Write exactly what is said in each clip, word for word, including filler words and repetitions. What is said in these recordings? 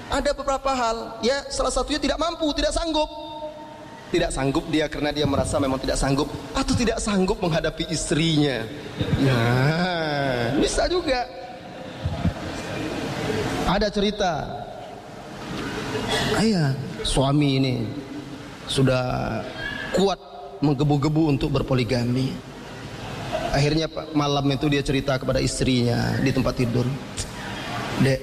Ada beberapa hal, ya salah satunya tidak mampu, tidak sanggup. Tidak sanggup dia karena dia merasa memang tidak sanggup, atau tidak sanggup menghadapi istrinya. Nah, bisa juga. Ada cerita, ayah suami ini sudah kuat menggebu-gebu untuk berpoligami. Akhirnya malam itu dia cerita kepada istrinya di tempat tidur, "Dek,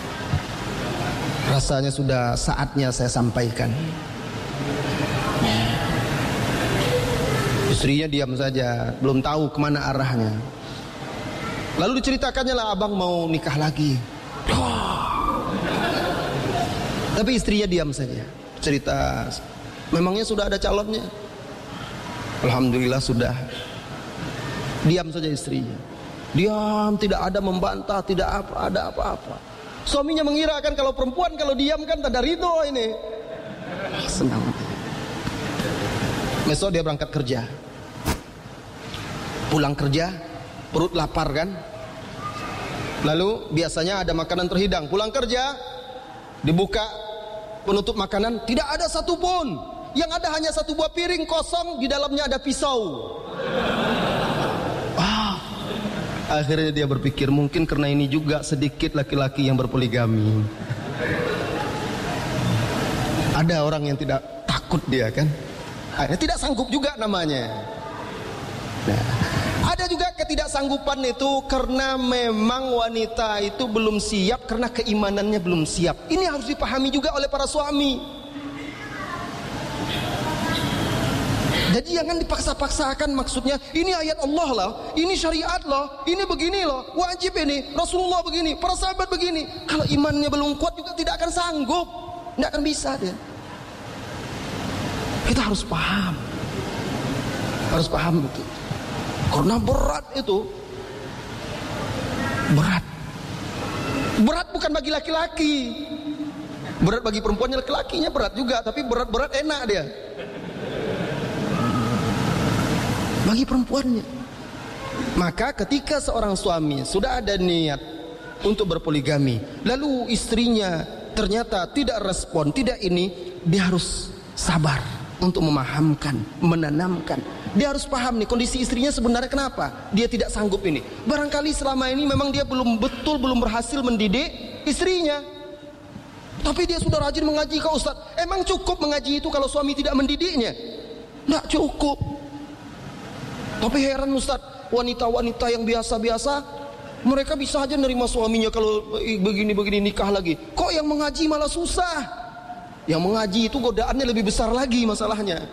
rasanya sudah saatnya saya sampaikan." Istrinya diam saja, belum tahu kemana arahnya. Lalu diceritakannya lah, "Abang mau nikah lagi." Tapi istrinya diam saja. Cerita, memangnya sudah ada calonnya? Alhamdulillah sudah. Diam saja istrinya. Diam, tidak ada membantah, tidak apa, ada apa-apa. Suaminya mengira kan kalau perempuan kalau diam kan tanda ridho ini. Senang. Besok dia berangkat kerja. Pulang kerja, perut lapar kan? Lalu biasanya ada makanan terhidang. Pulang kerja, dibuka penutup makanan, tidak ada satupun. Yang ada hanya satu buah piring kosong, di dalamnya ada pisau. Ah, akhirnya dia berpikir, mungkin karena ini juga sedikit laki-laki yang berpoligami. Ada orang yang tidak takut dia kan? Akhirnya tidak sanggup juga namanya. Nah, ada juga ketidaksanggupan itu karena memang wanita itu belum siap, karena keimanannya belum siap. Ini harus dipahami juga oleh para suami. Jadi jangan dipaksa-paksakan, maksudnya ini ayat Allah loh, ini syariat loh, ini begini loh, wajib ini, Rasulullah begini, para sahabat begini. Kalau imannya belum kuat juga tidak akan sanggup, tidak akan bisa dia. Kita harus paham, harus paham itu, karena berat itu, berat, berat bukan bagi laki-laki, berat bagi perempuannya, laki-lakinya berat juga, tapi berat-berat enak dia. Bagi perempuannya. Maka ketika seorang suami sudah ada niat untuk berpoligami, lalu istrinya ternyata tidak respon, tidak ini, dia harus sabar untuk memahamkan, menanamkan. Dia harus paham nih kondisi istrinya sebenarnya kenapa dia tidak sanggup ini. Barangkali selama ini memang dia belum betul, belum berhasil mendidik istrinya. Tapi dia sudah rajin mengaji, Kak Ustaz. Emang cukup mengaji itu kalau suami tidak mendidiknya? Tidak cukup. Tapi heran Ustaz, wanita-wanita yang biasa-biasa, mereka bisa aja nerima suaminya kalau begini-begini nikah lagi. Kok yang mengaji malah susah? Yang mengaji itu godaannya lebih besar lagi masalahnya.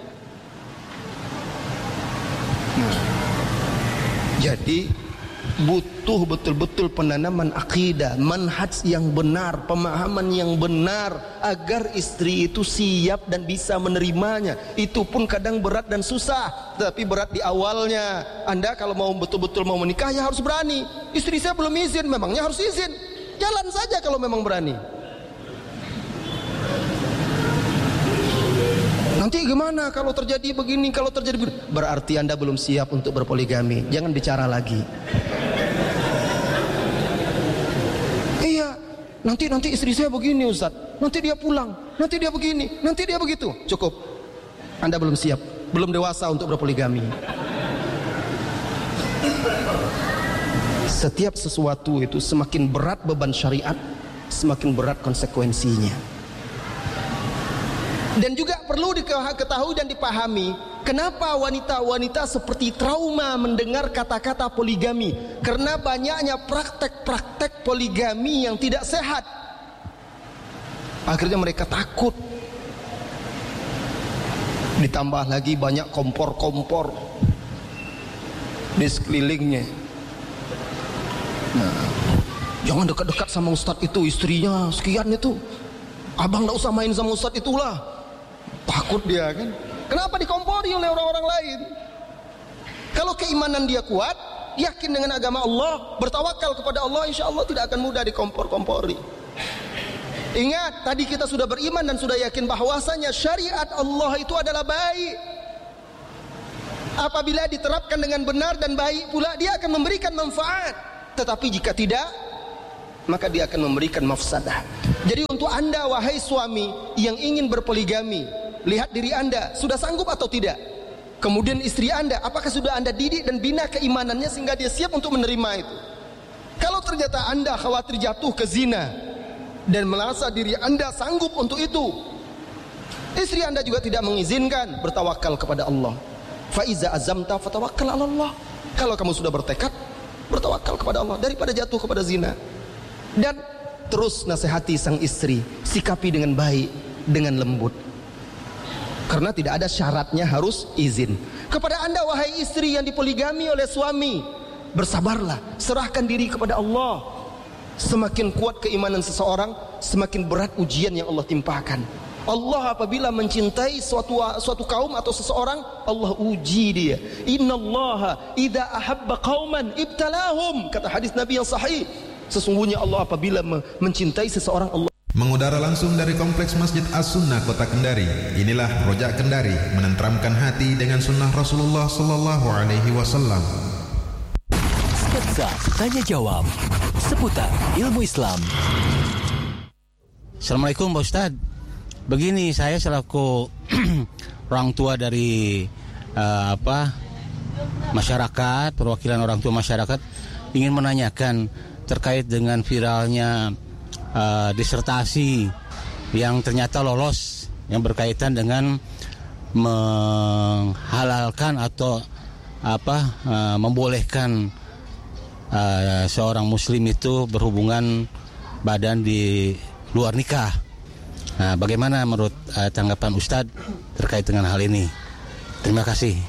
Nah, jadi butuh betul-betul penanaman akidah, manhaj yang benar, pemahaman yang benar, agar istri itu siap dan bisa menerimanya. Itu pun kadang berat dan susah, tapi berat di awalnya. Anda kalau mau betul-betul mau menikah ya harus berani. Istri saya belum izin, memangnya harus izin. Jalan saja kalau memang berani. Nanti gimana kalau terjadi begini, kalau terjadi begini? Berarti Anda belum siap untuk berpoligami. Jangan bicara lagi. Iya, nanti nanti istri saya begini Ustaz. Nanti dia pulang, nanti dia begini, nanti dia begitu. Cukup. Anda belum siap, belum dewasa untuk berpoligami. Setiap sesuatu itu semakin berat beban syariat, semakin berat konsekuensinya. Dan juga perlu diketahui dan dipahami kenapa wanita-wanita seperti trauma mendengar kata-kata poligami. Karena banyaknya praktek-praktek poligami yang tidak sehat. Akhirnya mereka takut. Ditambah lagi banyak kompor-kompor di sekelilingnya. Nah, jangan dekat-dekat sama ustadz itu, istrinya sekian itu. Abang gak usah main sama ustadz itulah. Takut dia kan. Kenapa dikompori oleh orang-orang lain? Kalau keimanan dia kuat, yakin dengan agama Allah, bertawakal kepada Allah, insya Allah tidak akan mudah dikompor-kompori. Ingat, tadi kita sudah beriman dan sudah yakin bahwasanya syariat Allah itu adalah baik. Apabila diterapkan dengan benar dan baik pula, dia akan memberikan manfaat. Tetapi jika tidak, maka dia akan memberikan mafsadah. Jadi untuk anda wahai suami yang ingin berpoligami, lihat diri anda sudah sanggup atau tidak. Kemudian istri anda, apakah sudah anda didik dan bina keimanannya sehingga dia siap untuk menerima itu. Kalau ternyata anda khawatir jatuh ke zina dan merasa diri anda sanggup untuk itu, istri anda juga tidak mengizinkan, bertawakal kepada Allah. Fa iza azamta fatawakkal 'ala Allah. Kalau kamu sudah bertekad, bertawakal kepada Allah daripada jatuh kepada zina. Dan terus nasihati sang istri, sikapi dengan baik, dengan lembut. Karena tidak ada syaratnya harus izin. Kepada anda wahai istri yang dipoligami oleh suami, bersabarlah, serahkan diri kepada Allah. Semakin kuat keimanan seseorang, semakin berat ujian yang Allah timpakan. Allah apabila mencintai suatu suatu kaum atau seseorang, Allah uji dia. Innallaha idza ahabba qauman ibtalahum, kata hadis Nabi yang sahih. Sesungguhnya Allah apabila mencintai seseorang, Allah. Mengudara langsung dari Kompleks Masjid As-Sunnah Kota Kendari. Inilah Rojak Kendari, menenteramkan hati dengan sunnah Rasulullah sallallahu alaihi wasallam. Sketsa tanya jawab seputar ilmu Islam. Assalamualaikum Pak Ustaz. Begini, saya selaku orang tua dari uh, apa masyarakat, perwakilan orang tua masyarakat, ingin menanyakan terkait dengan viralnya uh, disertasi yang ternyata lolos, yang berkaitan dengan menghalalkan atau apa uh, membolehkan uh, seorang muslim itu berhubungan badan di luar nikah. Nah, bagaimana menurut uh, tanggapan Ustadz terkait dengan hal ini? Terima kasih.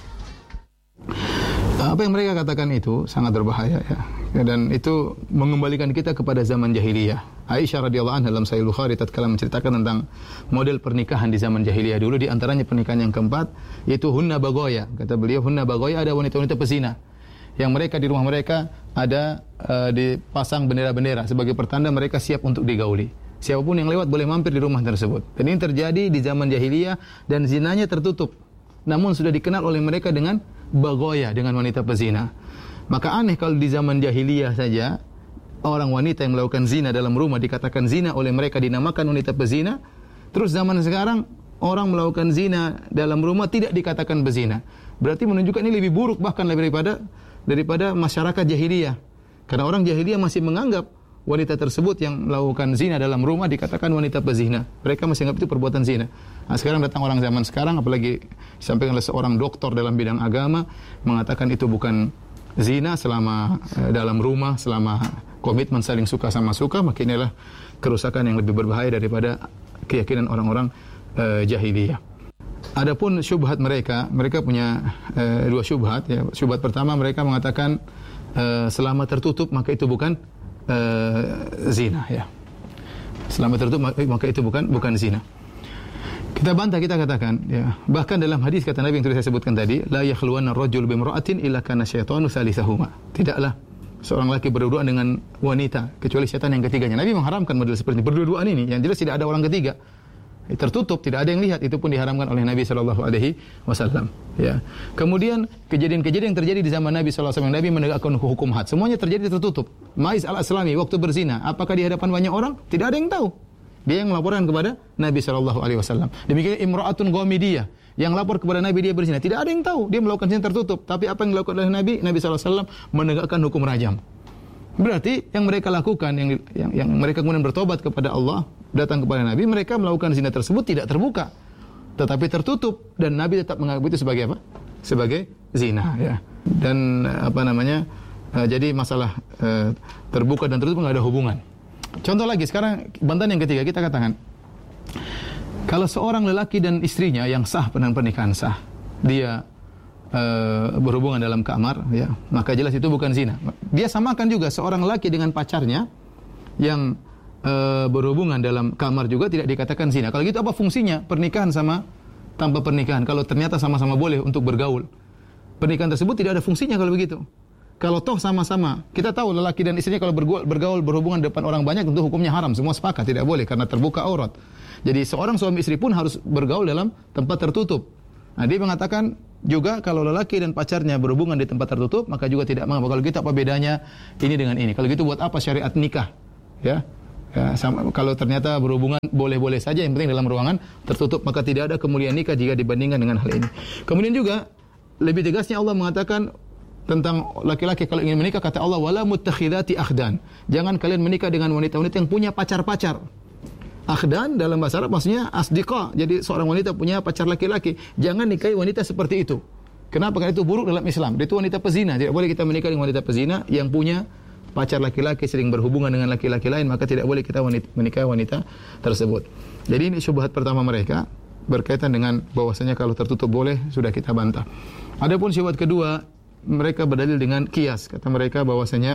Apa yang mereka katakan itu sangat berbahaya, ya. Dan itu mengembalikan kita kepada zaman jahiliyah. Aisyah radhiyallahu anha dalam Sahih Bukhari tatkala menceritakan tentang model pernikahan di zaman jahiliyah dulu, di antaranya pernikahan yang keempat yaitu hunna bagoya. Kata beliau, hunna bagoya, ada wanita-wanita pezina yang mereka di rumah mereka ada uh, dipasang bendera-bendera sebagai pertanda mereka siap untuk digauli. Siapapun yang lewat boleh mampir di rumah tersebut. Dan ini terjadi di zaman jahiliyah dan zinanya tertutup. Namun sudah dikenal oleh mereka dengan bagoya, dengan wanita pezina. Maka aneh kalau di zaman jahiliyah saja orang wanita yang melakukan zina dalam rumah dikatakan zina oleh mereka, dinamakan wanita pezina. Terus zaman sekarang orang melakukan zina dalam rumah tidak dikatakan bezina. Berarti menunjukkan ini lebih buruk bahkan lebih daripada daripada masyarakat jahiliyah. Karena orang jahiliyah masih menganggap wanita tersebut yang melakukan zina dalam rumah dikatakan wanita pezina. Mereka masih anggap itu perbuatan zina. Nah, sekarang datang orang zaman sekarang, apalagi disampaikan oleh seorang doktor dalam bidang agama, mengatakan itu bukan zina selama eh, dalam rumah, selama komitmen saling suka sama suka, maka inilah kerusakan yang lebih berbahaya daripada keyakinan orang-orang eh, jahiliyah. Adapun syubhat mereka, mereka punya eh, dua syubhat. Ya. Syubhat pertama, mereka mengatakan eh, selama tertutup maka itu bukan eh, zina. Ya. Selama tertutup maka itu bukan bukan zina. Kita bantah, kita katakan, ya. Bahkan dalam hadis kata Nabi yang sudah saya sebutkan tadi, la yakhluwanna ar-rajulu bimra'atin illa kana syaitanu salisahuma. Tidaklah seorang laki berdua dengan wanita kecuali syaitan yang ketiganya. Nabi mengharamkan model seperti ini, berdua-duaan ini. Yang jelas tidak ada orang ketiga. Tertutup, tidak ada yang lihat. Itu pun diharamkan oleh Nabi sallallahu alaihi wasallam. Ya. Kemudian kejadian-kejadian yang terjadi di zaman Nabi sallallahu alaihi wasallam, Nabi menegakkan hukum had. Semuanya terjadi tertutup. Maiz al-Aslami waktu berzina, apakah di hadapan banyak orang? Tidak ada yang tahu. Dia yang melaporkan kepada Nabi sallallahu alaihi wasallam. Demikian imra'atun ghamidiyah yang lapor kepada Nabi dia berzina. Tidak ada yang tahu, dia melakukan zina tertutup. Tapi apa yang dilakukan oleh Nabi? Nabi sallallahu alaihi wasallam menegakkan hukum rajam. Berarti yang mereka lakukan, yang, yang yang mereka kemudian bertobat kepada Allah, datang kepada Nabi, mereka melakukan zina tersebut tidak terbuka, tetapi tertutup, dan Nabi tetap menganggap itu sebagai apa? Sebagai zina, ya. Dan apa namanya? Uh, jadi masalah uh, terbuka dan tertutup enggak ada hubungan. Contoh lagi, sekarang bantahan yang ketiga, kita katakan kalau seorang lelaki dan istrinya yang sah pernikahan sah, dia uh, berhubungan dalam kamar, ya, maka jelas itu bukan zina. Dia samakan juga seorang lelaki dengan pacarnya yang uh, berhubungan dalam kamar juga tidak dikatakan zina. Kalau gitu apa fungsinya pernikahan sama tanpa pernikahan? Kalau ternyata sama-sama boleh untuk bergaul, pernikahan tersebut tidak ada fungsinya kalau begitu. Kalau toh sama-sama, kita tahu lelaki dan istrinya kalau bergaul, bergaul berhubungan depan orang banyak tentu hukumnya haram, semua sepakat tidak boleh karena terbuka aurat. Jadi seorang suami istri pun harus bergaul dalam tempat tertutup. Nah, dia mengatakan juga kalau lelaki dan pacarnya berhubungan di tempat tertutup, maka juga tidak mengapa. Kalau gitu apa bedanya ini dengan ini? Kalau gitu buat apa syariat nikah? Ya. Ya, sama, kalau ternyata berhubungan boleh-boleh saja, yang penting dalam ruangan tertutup, maka tidak ada kemuliaan nikah jika dibandingkan dengan hal ini. Kemudian juga lebih tegasnya Allah mengatakan tentang laki-laki kalau ingin menikah, kata Allah wala muttakhidati akhdan. Jangan kalian menikah dengan wanita-wanita yang punya pacar-pacar. Akhdan dalam bahasa Arab maksudnya asdiqa. Jadi seorang wanita punya pacar laki-laki. Jangan nikahi wanita seperti itu. Kenapa? Karena itu buruk dalam Islam. Dia itu wanita pezina. Tidak boleh kita menikah dengan wanita pezina yang punya pacar laki-laki, sering berhubungan dengan laki-laki lain, maka tidak boleh kita wanita, menikah wanita tersebut. Jadi ini syubhat pertama mereka berkaitan dengan bahwasanya kalau tertutup boleh, sudah kita bantah. Adapun syubhat kedua, mereka berdalil dengan kias. Kata mereka bahwasanya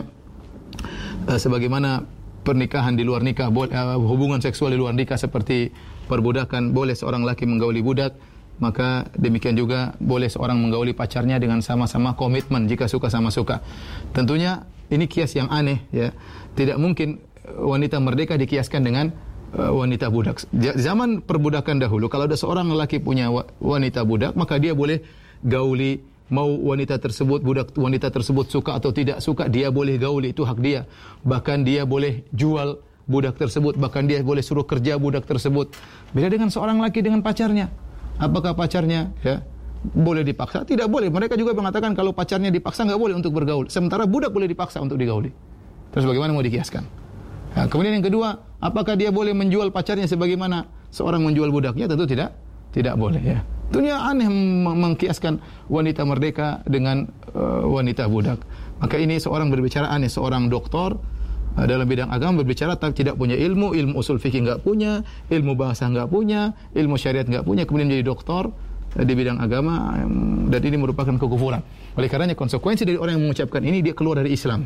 uh, sebagaimana pernikahan di luar nikah, uh, hubungan seksual di luar nikah seperti perbudakan, boleh seorang laki menggauli budak, maka demikian juga boleh seorang menggauli pacarnya dengan sama-sama komitmen jika suka sama suka. Tentunya ini kias yang aneh, ya. Tidak mungkin wanita merdeka dikiaskan dengan uh, wanita budak. Zaman perbudakan dahulu, kalau ada seorang lelaki punya wanita budak, maka dia boleh gauli, mau wanita tersebut, budak wanita tersebut suka atau tidak suka, dia boleh gauli, itu hak dia. Bahkan dia boleh jual budak tersebut, bahkan dia boleh suruh kerja budak tersebut. Beda dengan seorang laki dengan pacarnya. Apakah pacarnya, ya, boleh dipaksa? Tidak boleh. Mereka juga mengatakan kalau pacarnya dipaksa enggak boleh untuk bergaul. Sementara budak boleh dipaksa untuk digauli. Terus bagaimana mau dikiaskan? Nah, kemudian yang kedua, apakah dia boleh menjual pacarnya sebagaimana seorang menjual budaknya? Tentu tidak. Tidak boleh, ya. Tentunya aneh mengkiaskan wanita merdeka dengan uh, wanita budak. Maka ini seorang berbicara aneh, seorang doktor uh, dalam bidang agama berbicara tapi tidak punya ilmu, ilmu usul fikih enggak punya, ilmu bahasa enggak punya, ilmu syariat enggak punya, kemudian jadi doktor di bidang agama, dan ini merupakan kekufuran. Oleh karenanya konsekuensi dari orang yang mengucapkan ini, dia keluar dari Islam.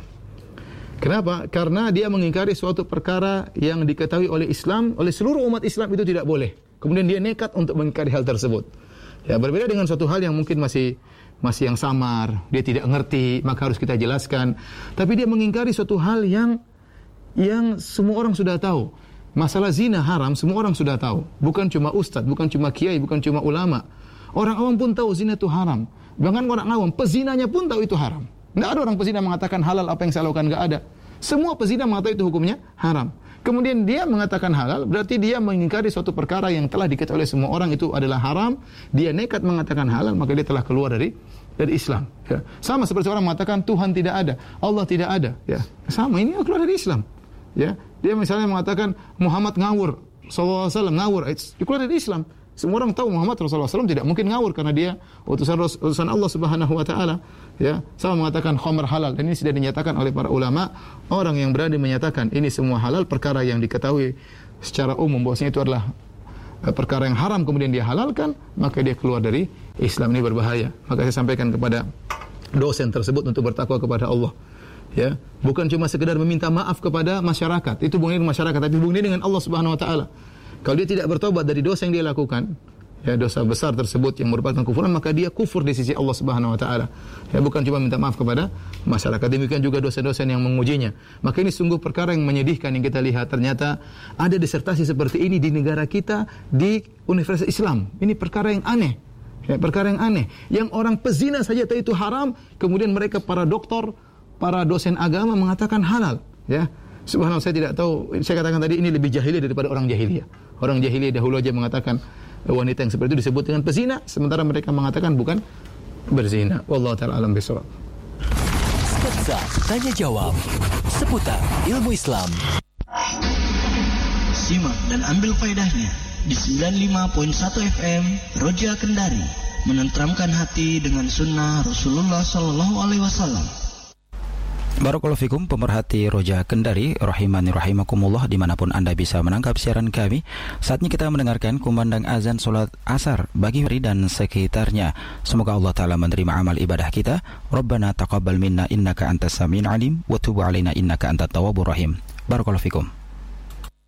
Kenapa? Karena dia mengingkari suatu perkara yang diketahui oleh Islam, oleh seluruh umat Islam itu tidak boleh. Kemudian dia nekat untuk mengingkari hal tersebut. Ya, berbeda dengan suatu hal yang mungkin masih masih yang samar, dia tidak ngerti, maka harus kita jelaskan. Tapi dia mengingkari suatu hal yang yang semua orang sudah tahu. Masalah zina haram semua orang sudah tahu. Bukan cuma ustaz, bukan cuma kiai, bukan cuma ulama. Orang awam pun tahu zina itu haram. Bahkan orang awam, pezinanya pun tahu itu haram. Tidak ada orang pezina mengatakan halal apa yang saya lakukan, tidak ada. Semua pezina mengatakan itu hukumnya haram. Kemudian dia mengatakan halal, berarti dia mengingkari suatu perkara yang telah diketahui oleh semua orang itu adalah haram. Dia nekat mengatakan halal, maka dia telah keluar dari dari Islam. Ya. Sama seperti orang mengatakan Tuhan tidak ada, Allah tidak ada. Ya. Sama, ini keluar dari Islam. Ya. Dia misalnya mengatakan Muhammad ngawur, sallallahu alaihi wasallam ngawur, itu keluar dari Islam. Semua orang tahu Muhammad Rasulullah sallallahu alaihi wasallam tidak mungkin ngawur karena dia utusan utusan Allah Subhanahu wa taala. Ya, sama mengatakan khamr halal, dan ini sudah dinyatakan oleh para ulama. Orang yang berani menyatakan ini semua halal, perkara yang diketahui secara umum bahwasanya itu adalah perkara yang haram kemudian dia halalkan, maka dia keluar dari Islam. Ini berbahaya. Maka saya sampaikan kepada dosen tersebut untuk bertakwa kepada Allah. Ya, bukan cuma sekedar meminta maaf kepada masyarakat, itu bukan dengan masyarakat, tapi bukan dengan Allah Subhanahu wa taala. Kalau dia tidak bertobat dari dosa yang dia lakukan, ya, dosa besar tersebut yang merupakan kufuran, maka dia kufur di sisi Allah Subhanahu wa taala. Ya, bukan cuma minta maaf kepada masyarakat, demikian juga dosa-dosa yang mengujinya. Maka ini sungguh perkara yang menyedihkan yang kita lihat. Ternyata ada disertasi seperti ini di negara kita, di Universitas Islam. Ini perkara yang aneh. Ya, perkara yang aneh. Yang orang pezina saja tahu itu haram, kemudian mereka para doktor, para dosen agama mengatakan halal. Ya, subhanallah, saya tidak tahu. Saya katakan tadi ini lebih jahiliyah daripada orang jahiliyah. Orang jahiliyah dahulu aja mengatakan wanita yang seperti itu disebut dengan pezina, sementara mereka mengatakan bukan berzina. Wallahu taala alam bisawab. Sketsa tanya jawab seputar ilmu Islam. Simak dan ambil faedahnya di sembilan puluh lima koma satu F M Roja Kendari, menenteramkan hati dengan sunnah Rasulullah sallallahu alaihi wasallam. Barakallahu fikum pemerhati Roja Kendari, rahimani rahimakumullah, dimanapun Anda bisa menangkap siaran kami. Saatnya kita mendengarkan kumandang azan solat asar bagi hari dan sekitarnya. Semoga Allah Ta'ala menerima amal ibadah kita. Rabbana taqabbal minna innaka antas sami'ul alim wa tub alaina innaka antat tawwabur rahim. Barakallahu fikum.